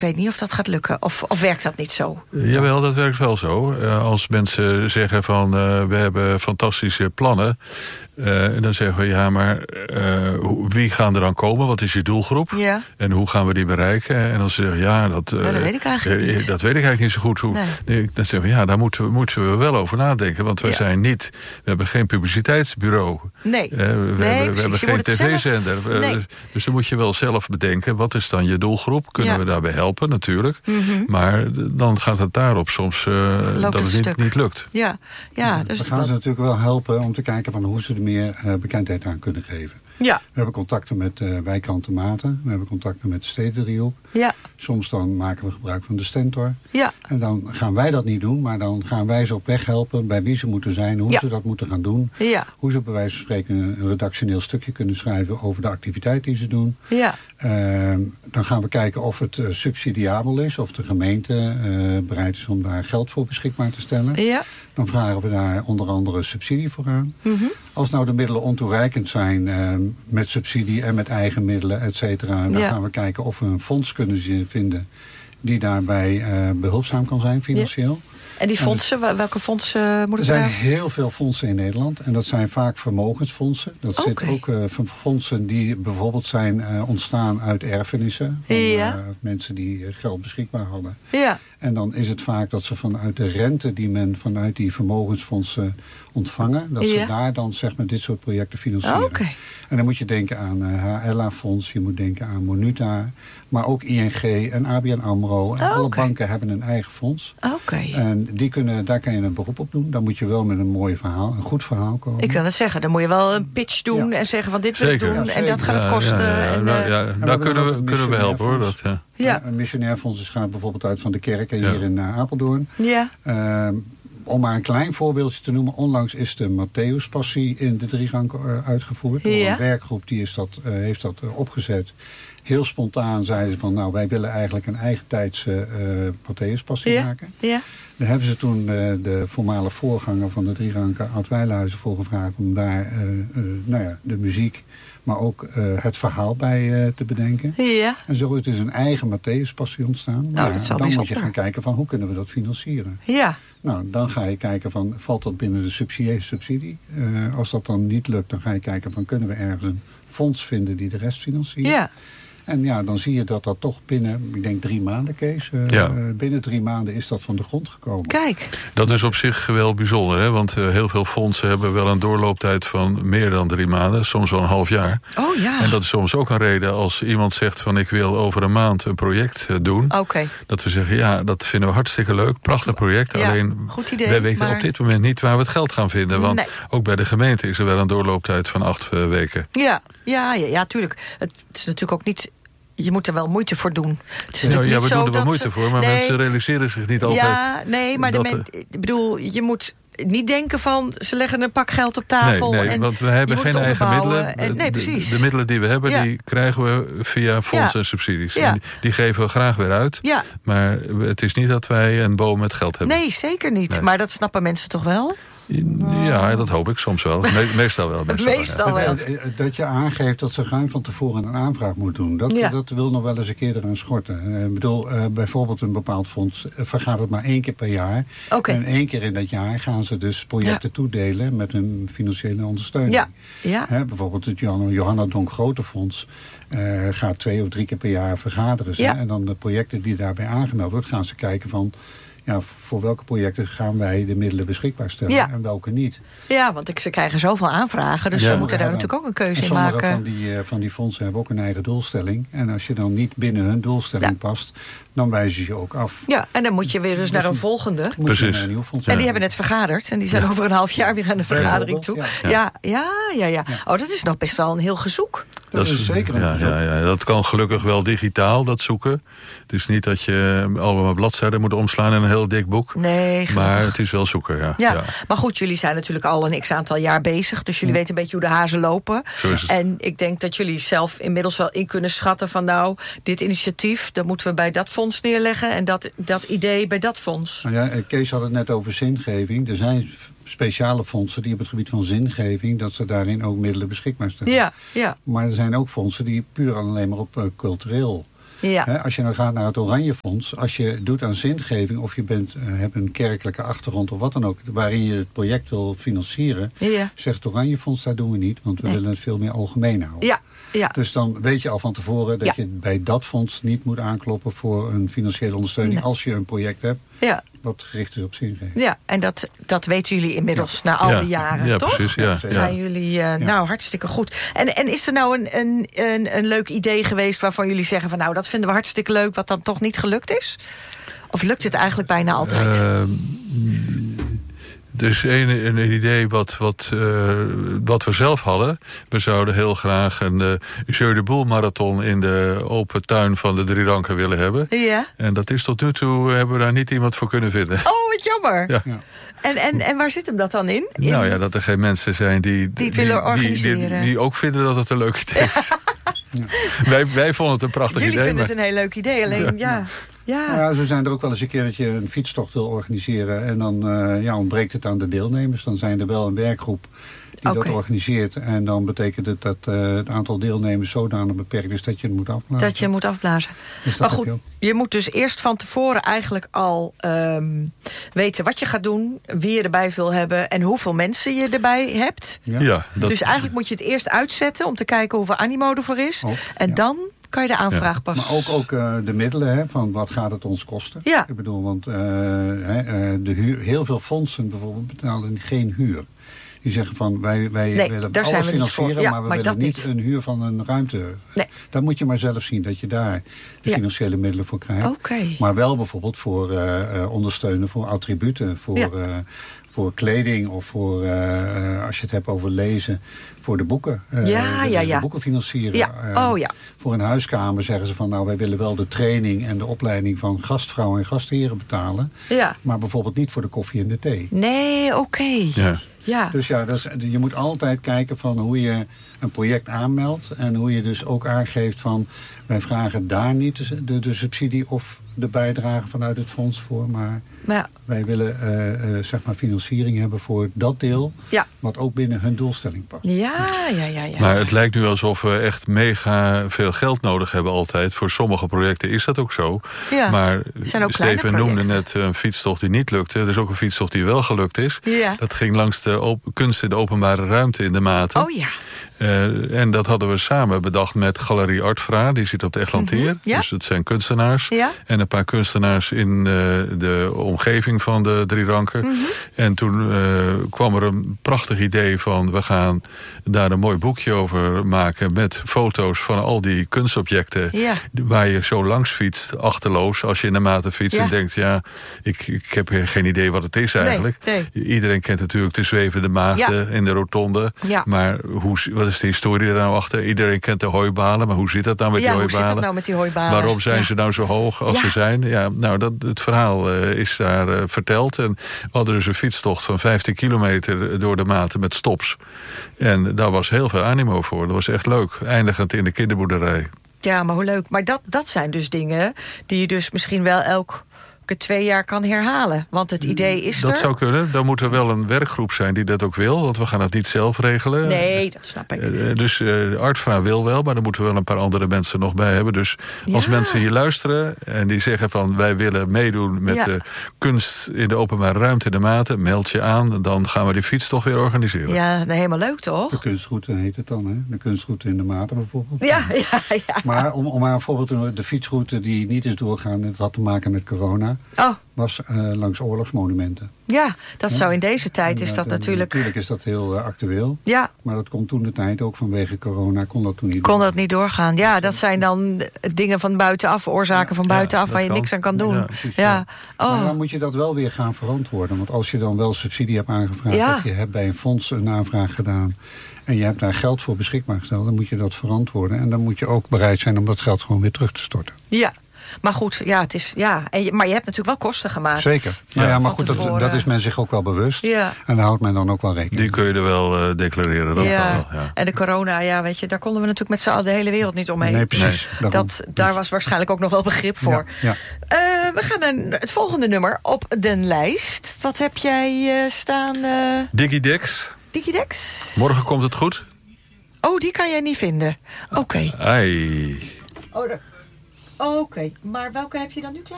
Ik weet niet of dat gaat lukken. Of werkt dat niet zo? Jawel, dat werkt wel zo. Als mensen zeggen van we hebben fantastische plannen. Dan zeggen we ja, maar wie gaan er dan komen? Wat is je doelgroep? Ja. En hoe gaan we die bereiken? En dan zeggen ze ja, dat weet ik eigenlijk niet. Dat weet ik eigenlijk niet zo goed. Nee, dan zeggen we ja, daar moeten we wel over nadenken. Want we zijn niet, we hebben geen publiciteitsbureau. Nee. We hebben geen tv-zender. Nee. Dus dan moet je wel zelf bedenken, wat is dan je doelgroep? Kunnen we daarbij helpen, natuurlijk. Mm-hmm. Maar dan gaat het daarop soms dat het niet lukt. Ja, dus we gaan ze natuurlijk wel helpen om te kijken van hoe ze er meer bekendheid aan kunnen geven. Ja. We hebben contacten met wijkkanten Maten. We hebben contacten met de Stedendriehoek. Ja. Soms dan maken we gebruik van de Stentor. Ja. En dan gaan wij dat niet doen, maar dan gaan wij ze op weg helpen bij wie ze moeten zijn, hoe ze dat moeten gaan doen. Ja. Hoe ze bij wijze van spreken een redactioneel stukje kunnen schrijven over de activiteit die ze doen. Ja. Dan gaan we kijken of het subsidiabel is, of de gemeente bereid is om daar geld voor beschikbaar te stellen. Ja. Dan vragen we daar onder andere subsidie voor aan. Mm-hmm. Als nou de middelen ontoereikend zijn met subsidie en met eigen middelen, et cetera, dan gaan we kijken of we een fonds kunnen vinden die daarbij behulpzaam kan zijn financieel. Ja. En die fondsen, welke fondsen moeten er zijn heel veel fondsen in Nederland. En dat zijn vaak vermogensfondsen. Dat zit ook fondsen die bijvoorbeeld zijn ontstaan uit erfenissen. Van mensen die geld beschikbaar hadden. Ja. En dan is het vaak dat ze vanuit de rente die men vanuit die vermogensfondsen ontvangen, dat ze daar dan zeg maar dit soort projecten financieren. Okay. En dan moet je denken aan HLA-fonds, je moet denken aan Monuta, maar ook ING en ABN AMRO. En alle banken hebben een eigen fonds. En daar kan je een beroep op doen. Dan moet je wel met een mooi verhaal, een goed verhaal komen. Ik wil het zeggen, dan moet je wel een pitch doen en zeggen van dit wil ik doen en dat gaat het kosten. Daar kunnen we helpen hoor. Een missionair fonds gaat bijvoorbeeld uit van de kerken hier in Apeldoorn. Ja. Om maar een klein voorbeeldje te noemen. Onlangs is de Matthäuspassie in de Drierank uitgevoerd. Door een werkgroep die heeft dat opgezet. Heel spontaan zeiden ze van nou wij willen eigenlijk een eigen tijdse Matthäuspassie maken. Ja. Daar hebben ze toen de voormalige voorganger van de Drieranken, Ad Wijlhuizen, voor gevraagd om daar de muziek, maar ook het verhaal bij te bedenken. Ja. En zo is dus een eigen Matthäuspassie ontstaan. Dan moet je gaan kijken van hoe kunnen we dat financieren. Ja. Nou, dan ga je kijken van valt dat binnen de subsidie. Als dat dan niet lukt, dan ga je kijken van kunnen we ergens een fonds vinden die de rest financiert. Ja. En dan zie je dat toch binnen, ik denk 3 maanden, Kees. Binnen 3 maanden is dat van de grond gekomen. Kijk. Dat is op zich wel bijzonder, hè? Want heel veel fondsen hebben wel een doorlooptijd van meer dan 3 maanden. Soms wel een half jaar. Oh ja. En dat is soms ook een reden als iemand zegt van ik wil over een maand een project doen. Okay. Dat we zeggen dat vinden we hartstikke leuk. Prachtig project. Ja, alleen goed idee, wij weten op dit moment niet waar we het geld gaan vinden. Want ook bij de gemeente is er wel een doorlooptijd van 8 weken. Ja, tuurlijk. Het is natuurlijk ook niet. Je moet er wel moeite voor doen. Het is we doen er wel moeite voor, maar mensen realiseren zich niet altijd. Ja, nee, maar je moet niet denken van ze leggen een pak geld op tafel. Nee, want we hebben geen eigen middelen. Precies. De middelen die we hebben, die krijgen we via fondsen en subsidies. Ja. En die geven we graag weer uit. Ja. Maar het is niet dat wij een boom met geld hebben. Nee, zeker niet. Nee. Maar dat snappen mensen toch wel? Ja, dat hoop ik soms wel. Meestal wel. Meestal wel. Dat je aangeeft dat ze ruim van tevoren een aanvraag moet doen. Dat wil nog wel eens een keer eraan schorten. Ik bedoel, bijvoorbeeld een bepaald fonds vergaat het maar 1 keer per jaar. Okay. En 1 keer in dat jaar gaan ze dus projecten toedelen met een financiële ondersteuning. Ja. Bijvoorbeeld het Johanna Donk Grote Fonds gaat 2 of 3 keer per jaar vergaderen. Ja. En dan de projecten die daarbij aangemeld worden, gaan ze kijken van voor welke projecten gaan wij de middelen beschikbaar stellen en welke niet. Ja, want ze krijgen zoveel aanvragen, dus ze moeten daar natuurlijk ook een keuze in maken. Sommige van die fondsen hebben ook een eigen doelstelling. En als je dan niet binnen hun doelstelling past, dan wijzen ze je ook af. Ja, en dan moet je weer dus naar een volgende. Precies. En die hebben net vergaderd. En die zijn over een half jaar weer aan de vergadering toe. Ja. Oh, dat is nog best wel een heel gezoek. Dat is zeker een gezoek. Dat kan gelukkig wel digitaal, dat zoeken. Het is niet dat je allemaal bladzijden moet omslaan in een heel dik boek. Nee, gelukkig. Maar het is wel zoeken, ja. Maar goed, jullie zijn natuurlijk al een x-aantal jaar bezig. Dus jullie weten een beetje hoe de hazen lopen. Zo is het. En ik denk dat jullie zelf inmiddels wel in kunnen schatten van dit initiatief, dat moeten we bij dat fonds neerleggen. En dat idee bij dat fonds. Nou ja, Kees had het net over zingeving. Er zijn speciale fondsen die op het gebied van zingeving, dat ze daarin ook middelen beschikbaar stellen. Ja. Maar er zijn ook fondsen die puur alleen maar op cultureel Ja. Als je nou gaat naar het Oranje Fonds, als je doet aan zingeving of je hebt een kerkelijke achtergrond of wat dan ook, waarin je het project wil financieren, zegt het Oranje Fonds, daar doen we niet, want we willen het veel meer algemeen houden. Ja. Ja. Dus dan weet je al van tevoren dat je bij dat fonds niet moet aankloppen voor een financiële ondersteuning als je een project hebt. Ja. Wat gericht is op zingeving. Ja, en dat weten jullie inmiddels na al die jaren, toch? Precies, ja. Zijn jullie nou hartstikke goed. En is er nou een leuk idee geweest waarvan jullie zeggen van nou, dat vinden we hartstikke leuk, wat dan toch niet gelukt is? Of lukt het eigenlijk bijna altijd? Dus een idee wat we zelf hadden. We zouden heel graag een Jeu de Boel marathon in de open tuin van de Drie Ranken willen hebben. Ja. En dat is tot nu toe, hebben we daar niet iemand voor kunnen vinden. Oh, wat jammer. Ja. En waar zit hem dat dan in? Nou ja, dat er geen mensen zijn die het willen organiseren. Die ook vinden dat het een leuk idee is. Wij vonden het een prachtig idee. Jullie vinden het een heel leuk idee, alleen Ja. Ja, zo zijn er ook wel eens een keer dat je een fietstocht wil organiseren en dan ontbreekt het aan de deelnemers. Dan zijn er wel een werkgroep die dat organiseert. En dan betekent het dat het aantal deelnemers zodanig beperkt is dat je het moet afblazen. Dat je moet afblazen. Maar goed, je moet dus eerst van tevoren eigenlijk al weten wat je gaat doen, wie je erbij wil hebben en hoeveel mensen je erbij hebt. Ja, dus eigenlijk moet je het eerst uitzetten om te kijken hoeveel animo ervoor is. En dan kan je de aanvraag pas. Maar ook de middelen, van wat gaat het ons kosten? Ja. Ik bedoel, want heel veel fondsen bijvoorbeeld betalen geen huur. Die zeggen van wij willen alles financieren, maar we willen niet een huur van een ruimte. Nee. Dan moet je maar zelf zien dat je daar de financiële middelen voor krijgt. Okay. Maar wel bijvoorbeeld voor ondersteunen voor attributen, voor kleding of voor, als je het hebt over lezen, voor de boeken. De boeken financieren. Ja. Voor een huiskamer zeggen ze van nou, wij willen wel de training en de opleiding van gastvrouwen en gastheren betalen. Ja. Maar bijvoorbeeld niet voor de koffie en de thee. Nee, oké. Ja. Ja. Dus je moet altijd kijken van hoe je een project aanmeldt en hoe je dus ook aangeeft van wij vragen daar niet de subsidie of de bijdrage vanuit het fonds voor, maar wij willen financiering hebben voor dat deel wat ook binnen hun doelstelling past. Ja. Maar het lijkt nu alsof we echt mega veel geld nodig hebben altijd. Voor sommige projecten is dat ook zo. Ja. Maar Steven noemde net een fietstocht die niet lukte. Er is ook een fietstocht die wel gelukt is. Ja. Dat ging langs de kunst in de openbare ruimte in de Maten. Oh ja. En dat hadden we samen bedacht met Galerie Artvra. Die zit op de Eglantier. Dus het zijn kunstenaars. Ja. En een paar kunstenaars in de omgeving van de Drie Ranken. En toen kwam er een prachtig idee van we gaan daar een mooi boekje over maken met foto's van al die kunstobjecten waar je zo langs fietst, achterloos, als je in de Maten fietst en denkt, ik heb geen idee wat het is eigenlijk. Nee. Iedereen kent natuurlijk de zwevende maagden in de rotonde. Ja. Maar wat is de historie daar nou achter? Iedereen kent de hooibalen, maar hoe zit dat nou met die hooibalen? Hoe zit dat nou met die hooibalen? Waarom zijn ze nou zo hoog als ze zijn? Ja, nou, het verhaal is daar verteld. En we hadden dus een fietstocht van 15 kilometer door de Maten met stops. En daar was heel veel animo voor. Dat was echt leuk. Eindigend in de kinderboerderij. Ja, maar hoe leuk. Maar dat zijn dus dingen die je dus misschien wel elke 2 jaar kan herhalen. Want het idee is dat zou kunnen. Dan moet er wel een werkgroep zijn die dat ook wil. Want we gaan het niet zelf regelen. Nee, dat snap ik. Dus Artvra wil wel, maar dan moeten we wel een paar andere mensen nog bij hebben. Dus als mensen hier luisteren en die zeggen van wij willen meedoen met de kunst in de openbare ruimte in de Maten, meld je aan. Dan gaan we die fiets toch weer organiseren. Ja, helemaal leuk toch? De kunstroute heet het dan, hè? De kunstroute in de Maten bijvoorbeeld. Ja. Maar om maar een voorbeeld te noemen, de fietsroute die niet is doorgaan, het had te maken met corona. Was langs oorlogsmonumenten. Ja, dat zou in deze tijd is dat natuurlijk. Natuurlijk is dat heel actueel. Ja. Maar dat kon toen de tijd ook vanwege corona kon dat niet doorgaan. Ja, dat zijn dan dingen van buitenaf, oorzaken van buitenaf waar je niks aan kan doen. Ja, precies, Maar dan moet je dat wel weer gaan verantwoorden. Want als je dan wel subsidie hebt aangevraagd of je hebt bij een fonds een aanvraag gedaan en je hebt daar geld voor beschikbaar gesteld, dan moet je dat verantwoorden. En dan moet je ook bereid zijn om dat geld gewoon weer terug te storten. Ja. Maar goed, het is. Maar je hebt natuurlijk wel kosten gemaakt. Zeker. Maar goed, dat is men zich ook wel bewust. Ja. En daar houdt men dan ook wel rekening mee. Die kun je er wel declareren. Dat wel, En de corona, weet je, daar konden we natuurlijk met z'n allen de hele wereld niet omheen. Nee, precies. Nee. Daar was waarschijnlijk ook nog wel begrip voor. Ja. We gaan naar het volgende nummer op de lijst. Wat heb jij staan? Dickie Dex. Dickie Dex. Morgen komt het goed. Oh, die kan jij niet vinden. Oké. Ai. Oké, maar welke heb je dan nu klaar?